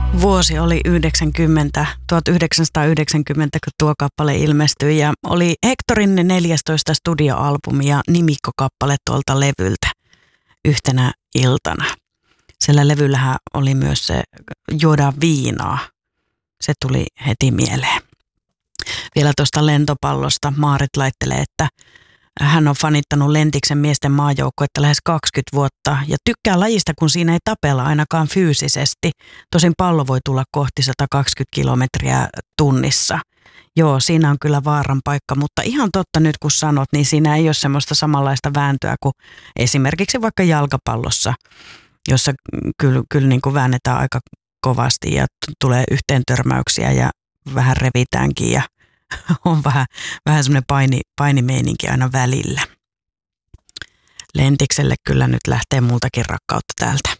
Vuosi oli 1990, kun tuo kappale ilmestyi ja oli Hectorin 14 studioalbumi ja nimikkokappale tuolta levyltä yhtenä iltana. Sillä levyllähän oli myös se juoda viinaa. Se tuli heti mieleen. Vielä tuosta lentopallosta Maarit laittelee, että hän on fanittanut Lentiksen miesten maajoukkuetta lähes 20 vuotta ja tykkää lajista, kun siinä ei tapella ainakaan fyysisesti. Tosin pallo voi tulla kohti 120 kilometriä tunnissa. Joo, siinä on kyllä vaaran paikka, mutta ihan totta nyt kun sanot, niin siinä ei ole semmoista samanlaista vääntöä kuin esimerkiksi vaikka jalkapallossa, jossa kyllä niin kuin väännetään aika kovasti ja tulee yhteen törmäyksiä ja vähän revitäänkin ja on vähän semmoinen painimeininki aina välillä. Lentikselle kyllä nyt lähtee multakin rakkautta täältä.